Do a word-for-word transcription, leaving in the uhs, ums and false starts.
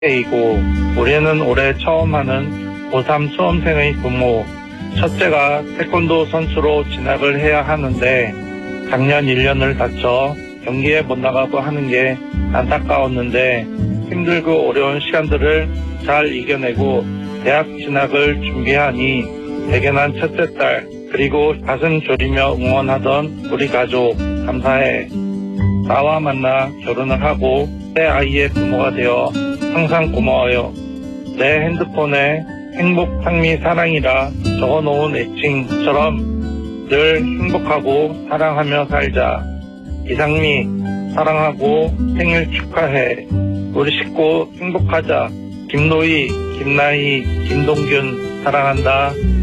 이고 우리는 올해 처음 하는 고삼 수험생의 부모. 첫째가 태권도 선수로 진학을 해야 하는데 작년 일 년을 다쳐 경기에 못 나가고 하는 게 안타까웠는데 힘들고 어려운 시간들을 잘 이겨내고 대학 진학을 준비하니 대견한 첫째 딸, 그리고 가슴 졸이며 응원하던 우리 가족 감사해. 나와 만나 결혼을 하고 내 아이의 부모가 되어 항상 고마워요. 내 핸드폰에 행복, 상미, 사랑이라 적어놓은 애칭처럼 늘 행복하고 사랑하며 살자. 이상미, 사랑하고 생일 축하해. 우리 식구 행복하자. 김노희, 김나희, 김동균 사랑한다.